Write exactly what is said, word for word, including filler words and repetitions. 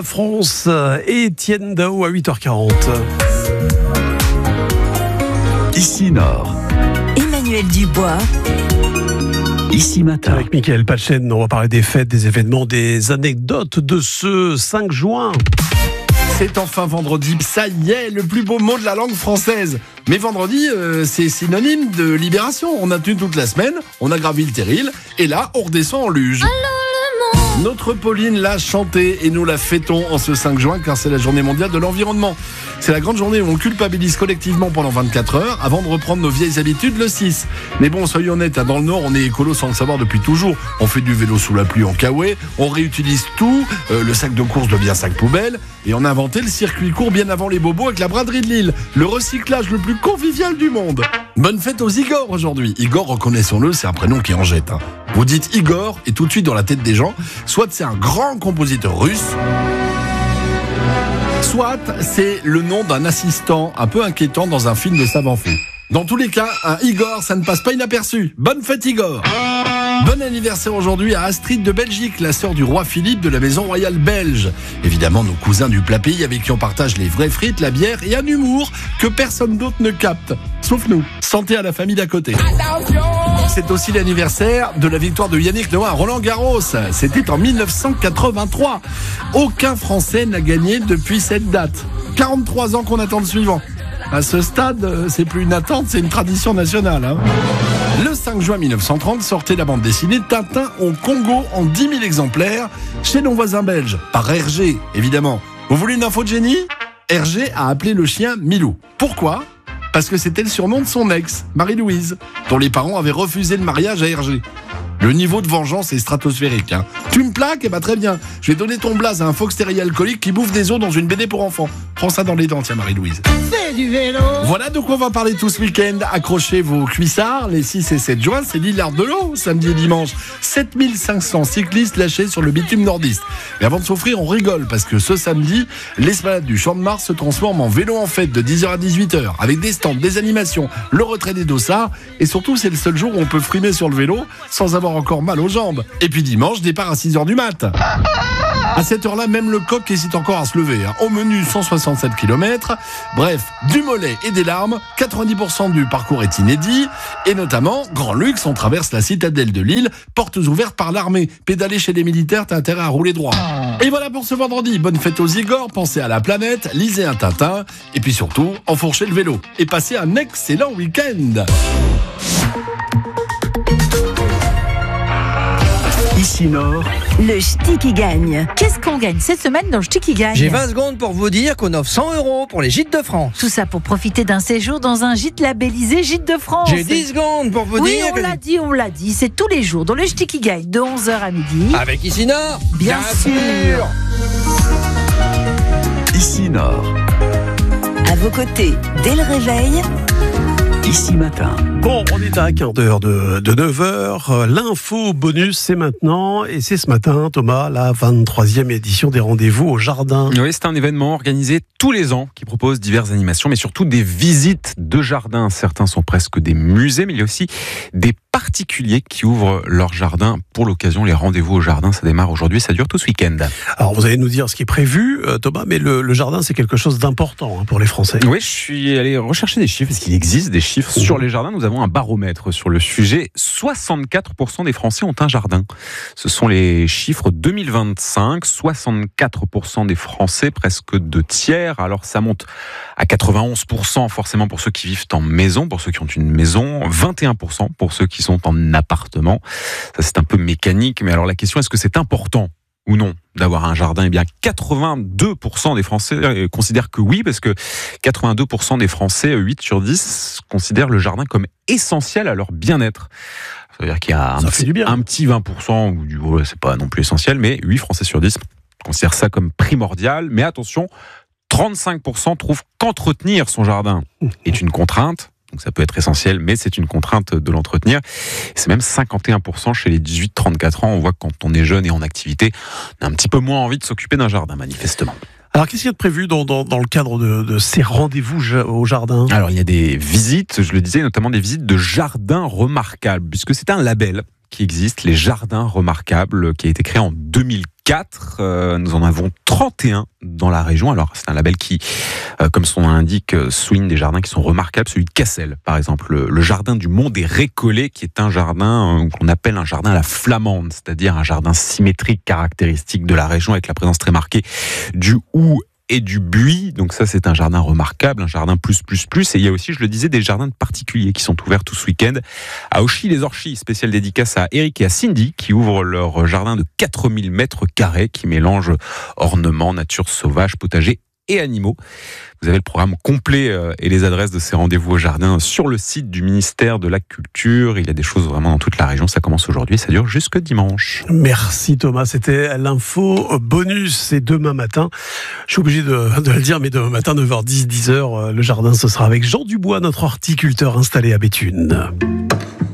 France et Étienne Dao à huit heures quarante. Ici Nord. Emmanuel Dubois. Ici Matin. Avec Mickaël Pachen, on va parler des fêtes, des événements, des anecdotes de ce cinq juin. C'est enfin vendredi, ça y est, le plus beau mot de la langue française. Mais vendredi, euh, c'est synonyme de libération. On a tenu toute la semaine, on a gravi le terril, et là, on redescend en luge. Notre Pauline l'a chantée et nous la fêtons en ce cinq juin car c'est la journée mondiale de l'environnement. C'est la grande journée où on culpabilise collectivement pendant vingt-quatre heures avant de reprendre nos vieilles habitudes le six. Mais bon, soyons honnêtes, dans le Nord, on est écolo sans le savoir depuis toujours. On fait du vélo sous la pluie en kawaii, on réutilise tout, euh, le sac de course devient sac poubelle et on a inventé le circuit court bien avant les bobos avec la braderie de Lille, le recyclage le plus convivial du monde. Bonne fête aux Igor aujourd'hui. Igor, reconnaissons-le, c'est un prénom qui en jette. Hein. Vous dites Igor et tout de suite dans la tête des gens, soit c'est un grand compositeur russe, soit c'est le nom d'un assistant un peu inquiétant dans un film de savant fou. Dans tous les cas, un Igor, ça ne passe pas inaperçu. Bonne fête Igor. Bon anniversaire aujourd'hui à Astrid de Belgique, la sœur du roi Philippe de la maison royale belge. Évidemment, nos cousins du plat pays avec qui on partage les vraies frites, la bière et un humour que personne d'autre ne capte, sauf nous. Santé à la famille d'à côté. C'est aussi l'anniversaire de la victoire de Yannick Noah à Roland-Garros. C'était en mille neuf cent quatre-vingt-trois. Aucun Français n'a gagné depuis cette date. quarante-trois ans qu'on attend le suivant. À ce stade, c'est plus une attente, c'est une tradition nationale. Hein. Le cinq juin mille neuf cent trente sortait la bande dessinée Tintin au Congo en dix mille exemplaires chez nos voisins belges, par Hergé, évidemment. Vous voulez une info de génie ? Hergé a appelé le chien Milou. Pourquoi ? Parce que c'était le surnom de son ex, Marie-Louise, dont les parents avaient refusé le mariage à Hergé. Le niveau de vengeance est stratosphérique. Hein. Tu me plaques ? Eh ben très bien. Je vais donner ton blaze à un fox terrier alcoolique qui bouffe des os dans une B D pour enfants. Prends ça dans les dents, tiens Marie-Louise. Fais du vélo. Voilà de quoi on va parler tout ce week-end. Accrochez vos cuissards. Les six et sept juin, c'est l'Hilar de l'eau, samedi et dimanche. sept mille cinq cents cyclistes lâchés sur le bitume nordiste. Mais avant de s'offrir, on rigole parce que ce samedi, l'esplanade du Champ de Mars se transforme en vélo en fête de dix heures à dix-huit heures avec des stands, des animations, le retrait des dossards et surtout, c'est le seul jour où on peut frimer sur le vélo sans avoir encore mal aux jambes. Et puis dimanche, départ à six heures du mat. À cette heure-là, même le coq hésite encore à se lever. Hein. Au menu, cent soixante-sept kilomètres. Bref, du mollet et des larmes. quatre-vingt-dix pour cent du parcours est inédit. Et notamment, grand luxe, on traverse la citadelle de Lille. Portes ouvertes par l'armée. Pédaler chez les militaires, t'as intérêt à rouler droit. Et voilà pour ce vendredi. Bonne fête aux Igor. Pensez à la planète. Lisez un Tintin. Et puis surtout, enfourchez le vélo. Et passez un excellent week-end. Ici Nord. Le ch'ti qui gagne. Qu'est-ce qu'on gagne cette semaine dans le ch'ti qui gagne ? J'ai vingt secondes pour vous dire qu'on offre cent euros pour les gîtes de France. Tout ça pour profiter d'un séjour dans un gîte labellisé Gîte de France. J'ai dix secondes pour vous oui, dire on que... l'a dit, on l'a dit. C'est tous les jours dans le ch'ti qui gagne de onze heures à midi. Avec Ici Nord. Bien, Bien sûr. sûr. Ici Nord. À vos côtés, dès le réveil. Ici Matin. Bon, on est à un quart d'heure de, de neuf heures. L'info bonus, c'est maintenant. Et c'est ce matin, Thomas, la vingt-troisième édition des rendez-vous au jardin. Oui, c'est un événement organisé tous les ans qui propose diverses animations, mais surtout des visites de jardin. Certains sont presque des musées, mais il y a aussi des particuliers qui ouvrent leur jardin pour l'occasion. Les rendez-vous au jardin, ça démarre aujourd'hui, ça dure tout ce week-end. Alors, vous allez nous dire ce qui est prévu, Thomas, mais le, le jardin, c'est quelque chose d'important hein, pour les Français. Oui, je suis allé rechercher des chiffres, parce qu'il existe des chiffres mmh. sur les jardins. Nous avons un baromètre sur le sujet. soixante-quatre pour cent des Français ont un jardin. Ce sont les chiffres deux mille vingt-cinq. soixante-quatre pour cent des Français, presque deux tiers. Alors, ça monte à quatre-vingt-onze pour cent forcément pour ceux qui vivent en maison, pour ceux qui ont une maison. vingt et un pour cent pour ceux qui sont en appartement. Ça, c'est un peu mécanique. Mais alors, la question, est-ce que c'est important ou non d'avoir un jardin? Eh bien, quatre-vingt-deux pour cent des Français considèrent que oui, parce que quatre-vingt-deux pour cent des Français, huit sur dix, considèrent le jardin comme essentiel à leur bien-être. Ça veut dire qu'il y a un, petit, un petit vingt pour cent où du oh, c'est pas non plus essentiel, mais huit Français sur dix considèrent ça comme primordial. Mais attention, trente-cinq pour cent trouvent qu'entretenir son jardin est une contrainte. Donc ça peut être essentiel, mais c'est une contrainte de l'entretenir. C'est même cinquante et un pour cent chez les dix-huit trente-quatre ans. On voit que quand on est jeune et en activité, on a un petit peu moins envie de s'occuper d'un jardin, manifestement. Alors, qu'est-ce qu'il y a de prévu dans, dans, dans le cadre de, de ces rendez-vous au jardin ? Alors, il y a des visites, je le disais, notamment des visites de jardins remarquables, puisque c'est un label qui existe, les Jardins Remarquables, qui a été créé en deux mille quatre. quatre. Euh, nous en avons trente et un dans la région. Alors, c'est un label qui, euh, comme son nom l'indique, souligne des jardins qui sont remarquables. Celui de Cassel, par exemple, le, le jardin du Mont des Récollets, qui est un jardin euh, qu'on appelle un jardin à la flamande, c'est-à-dire un jardin symétrique caractéristique de la région avec la présence très marquée du houx et du buis. Donc ça, c'est un jardin remarquable, un jardin plus, plus, plus. Et il y a aussi, je le disais, des jardins de particuliers qui sont ouverts tout ce week-end. À Auchy-les-Orchies, spéciale dédicace à Eric et à Cindy, qui ouvrent leur jardin de quatre mille mètres carrés, qui mélange ornements, nature sauvage, potager et animaux. Vous avez le programme complet et les adresses de ces rendez-vous au jardin sur le site du ministère de la Culture. Il y a des choses vraiment dans toute la région. Ça commence aujourd'hui et ça dure jusque dimanche. Merci Thomas, c'était l'info bonus. Et demain matin, je suis obligé de, de le dire, mais demain matin, neuf heures dix, dix heures, le jardin, ce sera avec Jean Dubois, notre horticulteur installé à Béthune.